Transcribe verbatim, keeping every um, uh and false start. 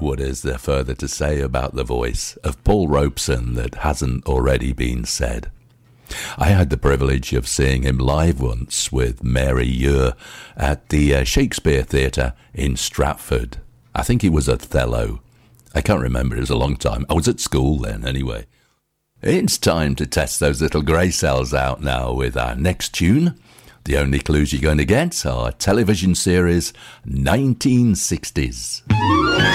what is there further to say about the voice of Paul Robeson that hasn't already been said? I had the privilege of seeing him live once with Mary Ure at the uh, Shakespeare Theatre in Stratford. I think he was Othello. I can't remember, it was a long time. I was at school then, anyway. It's time to test those little grey cells out now with our next tune. The only clues you're going to get are television series nineteen sixties.